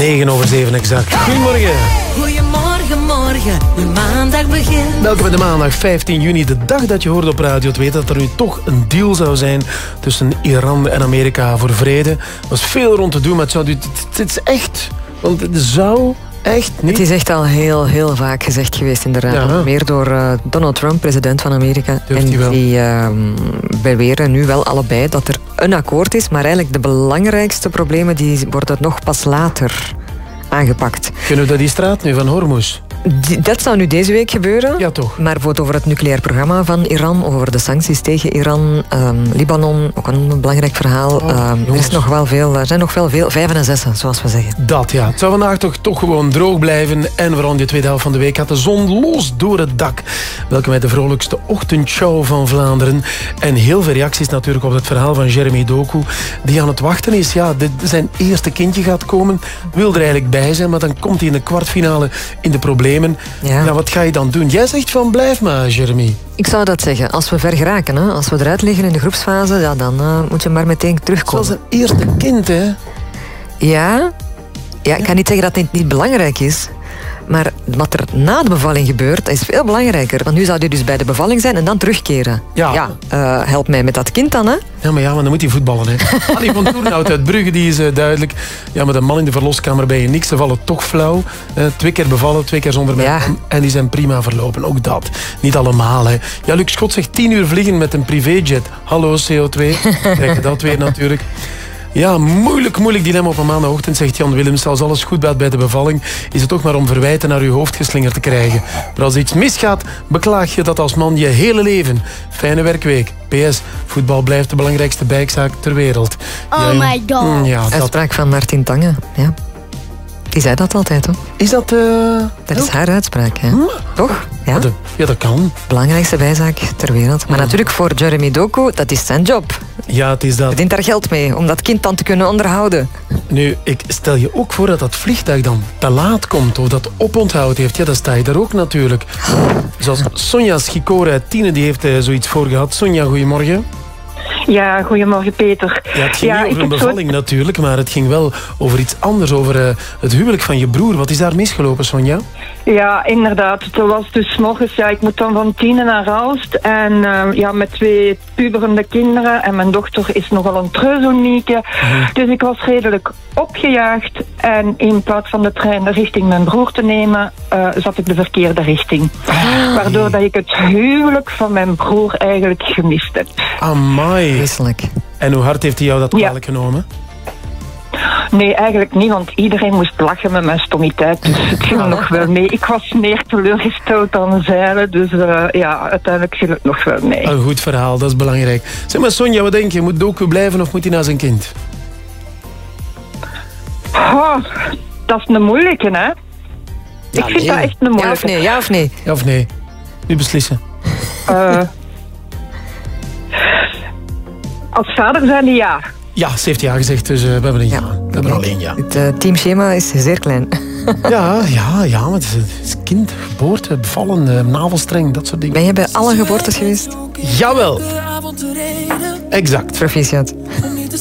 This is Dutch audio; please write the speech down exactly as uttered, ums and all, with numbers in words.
negen over zeven exact. Goedemorgen. Goedemorgen, morgen, de maandag begint. Welkom bij de maandag vijftien juni, de dag dat je hoort op Radio twee dat er nu toch een deal zou zijn tussen Iran en Amerika voor vrede. Er was veel rond te doen, maar het, zou, het, het is echt, want het zou echt niet... Het is echt al heel, heel vaak gezegd geweest inderdaad. Ja. Meer door uh, Donald Trump, president van Amerika. Durft en hij wel. die uh, beweren nu wel allebei dat er een akkoord is, maar eigenlijk de belangrijkste problemen die worden nog pas later aangepakt. Kunnen we dat die straat nu van Hormuz? Die, dat zou nu deze week gebeuren. Ja, toch. Maar bijvoorbeeld over het nucleair programma van Iran, over de sancties tegen Iran, um, Libanon, ook een belangrijk verhaal. Oh, um, er, is nog wel veel, er zijn nog wel veel vijven en zessen, zoals we zeggen. Dat, ja. Het zou vandaag toch, toch gewoon droog blijven. En vooral in de tweede helft van de week gaat de zon los door het dak. Welkom bij de vrolijkste ochtendshow van Vlaanderen. En heel veel reacties natuurlijk op het verhaal van Jeremy Doku, die aan het wachten is. Ja, de, zijn eerste kindje gaat komen. Wil er eigenlijk bij zijn, maar dan komt hij in de kwartfinale in de problemen. Ja. ja, wat ga je dan doen? Jij zegt van blijf maar, Jeremy. Ik zou dat zeggen. Als we ver geraken, hè? Als we eruit liggen in de groepsfase, ja, dan uh, moet je maar meteen terugkomen. Zoals het eerste kind, hè? Ja. ja, ik kan niet zeggen dat dit niet belangrijk is. Maar wat er na de bevalling gebeurt, is veel belangrijker. Want nu zou je dus bij de bevalling zijn en dan terugkeren. Ja. ja uh, help mij met dat kind dan, hè? Ja, maar ja, maar dan moet hij voetballen, hè. Annie van Toornhout uit Brugge, die is uh, duidelijk. Ja, maar de man in de verloskamer bij je niks. Ze vallen toch flauw. Uh, twee keer bevallen, twee keer zonder mij. Ja. En die zijn prima verlopen. Ook dat. Niet allemaal, hè. Ja, Luc Schot zegt tien uur vliegen met een privéjet. Hallo, C O twee. Krijg je dat weer natuurlijk. Ja, moeilijk, moeilijk dilemma op een maandagochtend, zegt Jan Willems. Als alles goed gaat bij de bevalling, is het toch maar om verwijten naar uw hoofd geslingerd te krijgen. Maar als iets misgaat, beklaag je dat als man je hele leven. Fijne werkweek. P S. Voetbal blijft de belangrijkste bijzaak ter wereld. Oh ja, my god. Mm, ja, dat... Uitspraak van Martin Tange. Ja. Die zei dat altijd, hoor. Is dat... Uh... Dat is oh. haar uitspraak, hè? Hm? Toch? Ja. Ja, ja, dat kan. Belangrijkste bijzaak ter wereld. Maar Ja. natuurlijk voor Jeremy Doku, dat is zijn job. Ja, het is Hij dat. verdient daar geld mee, om dat kind dan te kunnen onderhouden. Nu, ik stel je ook voor dat dat vliegtuig dan te laat komt of dat oponthoud heeft. Ja, dan sta je daar ook natuurlijk. Zoals Sonja Schikore uit Tiene, die heeft uh, zoiets voor gehad. Sonja, goedemorgen. Ja, goedemorgen Peter. Ja, het ging ja, niet over een heb bevalling zo... natuurlijk, maar het ging wel over iets anders, over uh, het huwelijk van je broer. Wat is daar misgelopen, Sonja? Ja, inderdaad. Het was dus morgens, ja, ik moet dan van Tiene naar Aalst. En uh, ja, met twee puberende kinderen. En mijn dochter is nogal een treuzonieke. Mm-hmm. Dus ik was redelijk opgejaagd. En in plaats van de trein richting mijn broer te nemen, uh, zat ik de verkeerde richting. Ah. Waardoor dat ik het huwelijk van mijn broer eigenlijk gemist heb. Amai. Vreselijk. En hoe hard heeft hij jou dat kwalijk ja. genomen? Nee, eigenlijk niet, want iedereen moest lachen met mijn stommiteit. Dus het ging nog wel mee. Ik was meer teleurgesteld dan zeilen. Dus uh, ja, uiteindelijk ging het nog wel mee. Een goed verhaal, dat is belangrijk. Zeg maar Sonja, wat denk je? Moet Doku blijven of moet hij naar zijn kind? Oh, dat is een moeilijke, hè? Ja, ik vind nee. dat echt een moeilijke. Ja of nee, ja of nee? Ja of nee? Nu beslissen. Uh, als vader zijn die ja. Ja, ze heeft ja gezegd, dus uh, we hebben een ja. ja. We hebben alleen ja. Het uh, teamschema is zeer klein. Ja, ja, ja, maar het is, het is kind, geboorte, bevallen, uh, navelstreng, dat soort dingen. Ben je bij alle geboortes geweest? Jawel. Exact. Proficiat.